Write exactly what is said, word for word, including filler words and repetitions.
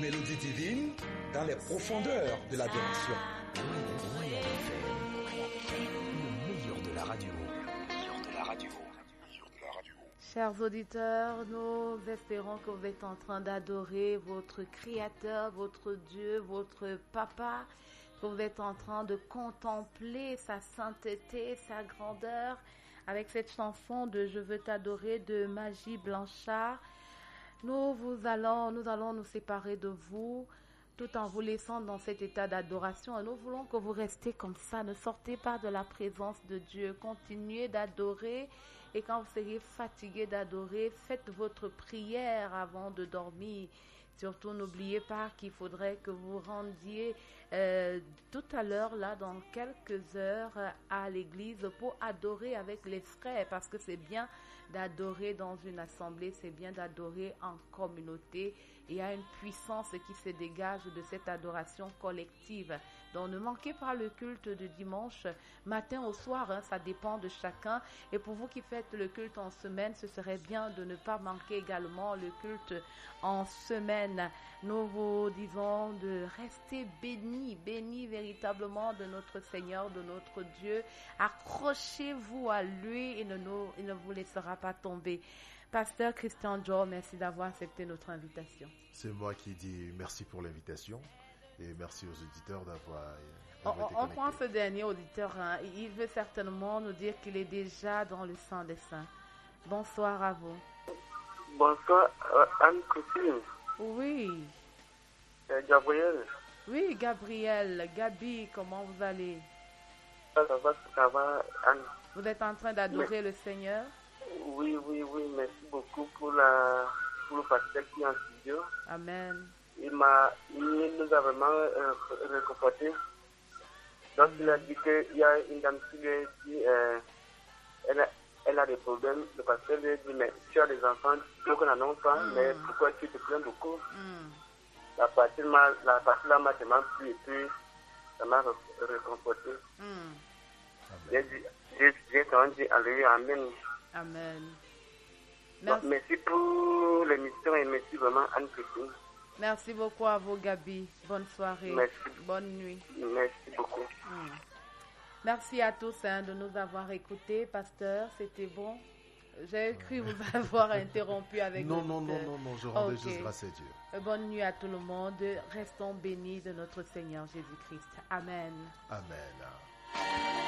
mélodies divines dans les profondeurs de l'adoration. Royal F M, le meilleur de la radio. Le meilleur de la radio. Chers auditeurs, nous espérons que vous êtes en train d'adorer votre Créateur, votre Dieu, votre Papa, que vous êtes en train de contempler sa sainteté, sa grandeur, avec cette chanson de Je veux t'adorer de Magie Blanchard. Nous vous allons, nous allons nous séparer de vous tout en vous laissant dans cet état d'adoration. Et nous voulons que vous restiez comme ça, ne sortez pas de la présence de Dieu, continuez d'adorer. Et quand vous seriez fatigué d'adorer, faites votre prière avant de dormir. Surtout, n'oubliez pas qu'il faudrait que vous rendiez euh, tout à l'heure, là, dans quelques heures, à l'église pour adorer avec les frères. Parce que c'est bien d'adorer dans une assemblée, c'est bien d'adorer en communauté. Il y a une puissance qui se dégage de cette adoration collective. Donc, ne manquez pas le culte de dimanche matin au soir, hein, ça dépend de chacun. Et pour vous qui faites le culte en semaine, ce serait bien de ne pas manquer également le culte en semaine. Nous vous disons de rester bénis, bénis véritablement de notre Seigneur, de notre Dieu. Accrochez-vous à lui et ne, nous, il ne vous laissera pas tomber. Pasteur Christian Joe, merci d'avoir accepté notre invitation. C'est moi qui dis merci pour l'invitation et merci aux auditeurs d'avoir, on, d'avoir été on connectés. prend ce dernier auditeur, hein. Il veut certainement nous dire qu'il est déjà dans le sang des saints. Bonsoir à vous. Bonsoir euh, Anne-Christine. Oui. Euh, Gabriel. Oui, Gabriel. Gabi, comment vous allez? Ça, ça va, ça va, Anne. Vous êtes en train d'adorer Mais... le Seigneur? Oui, oui, oui. Merci beaucoup pour, la, pour le pasteur qui est en studio. Amen. Il, m'a, il nous a vraiment euh, réconforté. Donc, il a dit qu'il y a une dame qui lui a dit euh, elle, a, elle a des problèmes. Le pasteur lui a dit mais tu as des enfants, tu qu'on n'en a pas, mm. mais pourquoi tu te plains beaucoup? mm. La partie là la partie m'a tellement plu et puis ça m'a réconforté. Mm. J'ai dit, j'ai, j'ai dit Alléluia, Amen. Amen. Merci. Donc, merci pour l'émission et merci vraiment Anne-Christine. Merci beaucoup à vous, Gabi. Bonne soirée. Merci. Bonne nuit. Merci beaucoup. Hmm. Merci à tous hein, de nous avoir écoutés, pasteur. C'était bon. J'ai cru vous avoir interrompu avec Non, non, non, non, non, je rendais okay. juste grâce à Dieu. Bonne nuit à tout le monde. Restons bénis de notre Seigneur Jésus-Christ. Amen. Amen.